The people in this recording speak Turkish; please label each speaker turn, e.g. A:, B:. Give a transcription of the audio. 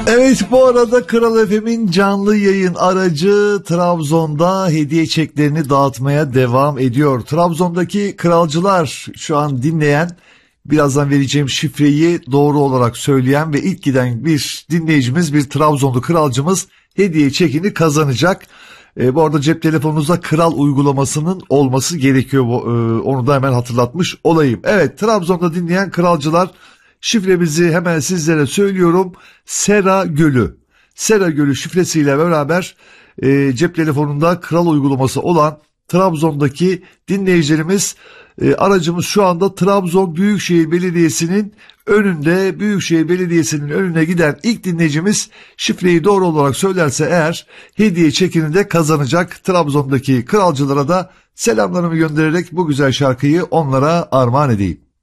A: Evet, bu arada Kral FM'in canlı yayın aracı Trabzon'da hediye çeklerini dağıtmaya devam ediyor. Trabzon'daki kralcılar şu an dinleyen, birazdan vereceğim şifreyi doğru olarak söyleyen ve ilk giden bir dinleyicimiz, bir Trabzonlu kralcımız hediye çekini kazanacak. Bu arada cep telefonunuzda Kral uygulamasının olması gerekiyor. Onu da hemen hatırlatmış olayım. Evet, Trabzon'da dinleyen kralcılar, şifremizi hemen sizlere söylüyorum. Sera Gölü. Sera Gölü şifresiyle beraber cep telefonunda Kral uygulaması olan Trabzon'daki dinleyicilerimiz, aracımız şu anda Trabzon Büyükşehir Belediyesi'nin önünde. Büyükşehir Belediyesi'nin önüne giden ilk dinleyicimiz şifreyi doğru olarak söylerse eğer hediye çekini de kazanacak. Trabzon'daki kralcılara da selamlarımı göndererek bu güzel şarkıyı onlara armağan edeyim.